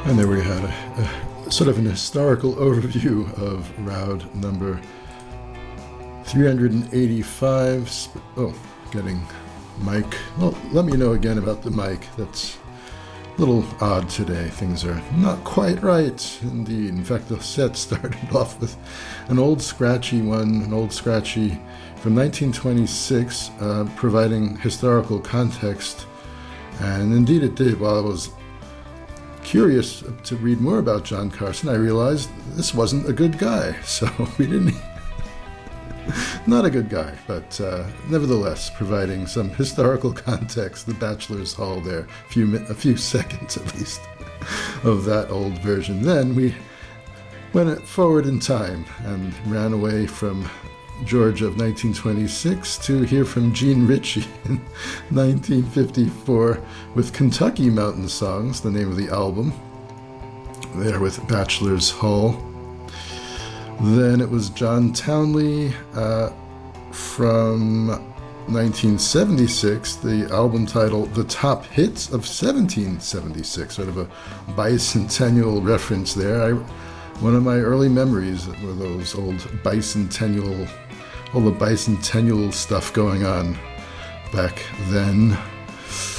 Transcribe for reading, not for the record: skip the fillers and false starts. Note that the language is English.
And there we had a sort of an historical overview of Roud number 385. Oh, getting mic. Well, let me know again about the mic. That's a little odd today. Things are not quite right, indeed. In fact, the set started off with an old scratchy from 1926, providing historical context. And indeed it did. While I was curious to read more about John Carson, I realized this wasn't a good guy. So we didn't... Not a good guy, but nevertheless, providing some historical context, the Bachelor's Hall there, a few seconds at least, of that old version. Then we went forward in time and ran away from Georgia of 1926 to hear from Gene Ritchie in 1954 with Kentucky Mountain Songs, the name of the album, there with Bachelor's Hall. Then it was John Townley from 1976, the album title The Top Hits of 1776, sort of a bicentennial reference there. One of my early memories were those old bicentennial, all the bicentennial stuff going on back then.